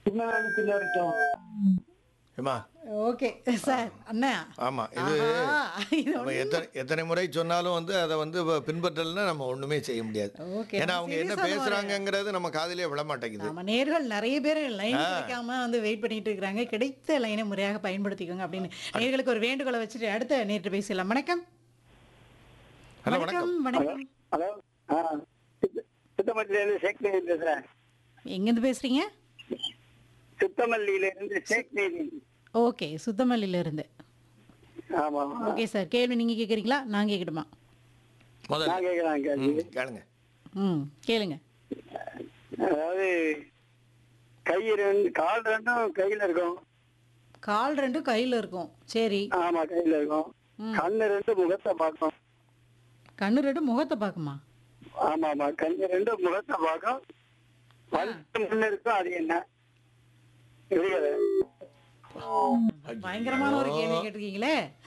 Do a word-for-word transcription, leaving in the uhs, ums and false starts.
சின்னதானி சின்ன வரைக்கும். ஏம்மா ஓகே சார். அண்ணா. ஆமா இது ஆஹா, இது நம்ம ஒண்ணும் எத்தனை எத்தனை முறை சொன்னாலும் வந்து அதை வந்து வ- பின்பற்றலைன்னா நம்ம ஒண்ணுமே செய்ய முடியாது. ஓகே. ஏன்னா நம்ம அவங்க என்ன சீரியஸா பேசுறாங்கங்கிறது நம்ம காதிலே விழ மாட்டேங்குது. நம்ம நேர்கள் நிறைய பேர் லைன் ஆ. கிடைக்காம வந்து வெயிட் பண்ணிட்டு இருக்காங்க. கிடைத்த லைனை முறையாக பயன்படுத்திக்கோங்க அப்படின்னு நேர்களுக்கு ஒரு வேண்டுகோளை வச்சுட்டு அடுத்த நேற்று பேசலாம். வணக்கம். ஹலோ வணக்கம் வணக்கம். வணக்கம். ஹலோ. ஆ சித்த- சித்தமல்லியிலேருந்து ஷேக் நெய்தீன் பேசுறேன். எங்கேருந்து பேசுறீங்க? சித்தமல்லியிலேருந்து ஷேக் நெய்தீன். ஓகே, சுத்தமல்லியில இருந்து. ஆமா. ஓகே சார், கேள்வி நீங்க கேட்குறீங்களா நான் கேட்கட்டுமா? முதல்ல நான் கேட்குறேன் கேள்வி. ம், கேளுங்க. ம் கேளுங்க. அதாவது கை ரெண்டு கால் ரெண்டும் கையில இருக்கும். கால் ரெண்டும் கையில் இருக்கும். சரி. ஆமா கையில இருக்கும். ம். கண்ணு ரெண்டு முகத்தை பார்க்கும். கண்ணு ரெண்டு முகத்தை பார்க்குமா? ஆமா ஆமா கண்ணு ரெண்டு முகத்தை பார்க்கும். பல்லு முன்ன இருக்கும். அது என்ன? தெரியாது. பயங்கரமான ஒரு கேள்வி கேட்டிருக்கீங்களே.